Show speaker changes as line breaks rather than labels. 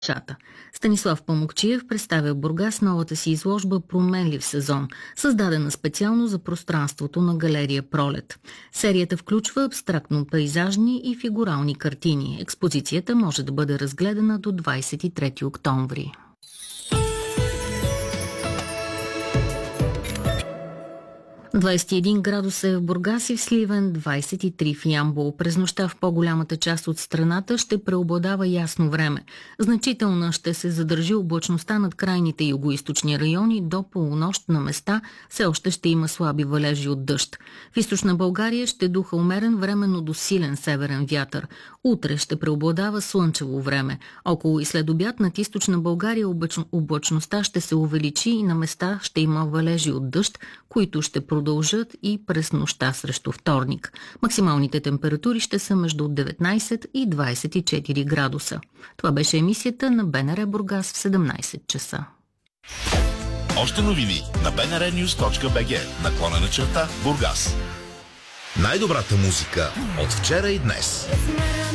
Шата. Станислав Памукчиев представя в Бургас новата си изложба «Променлив сезон», създадена специално за пространството на галерия «Пролет». Серията включва абстрактно-пейзажни и фигурални картини. Експозицията може да бъде разгледана до 23 октомври. 21 градуса е в Бургас и в Сливен, 23 в Ямбол. През нощта в по-голямата част от страната ще преобладава ясно време. Значителна ще се задържи облачността над крайните югоизточни райони. До полунощ на места все още ще има слаби валежи от дъжд. В източна България ще духа умерен, временно до силен северен вятър. Утре ще преобладава слънчево време. Около и след обяд над източна България облачността ще се увеличи и на места ще има валежи от дъжд, които ще продължат и през нощта срещу вторник. Максималните температури ще са между 19 и 24 градуса. Това беше емисията на БНР Бургас в 17 часа.
Още новини на bnrnews.bg /Бургас. Най-добрата музика от вчера и днес.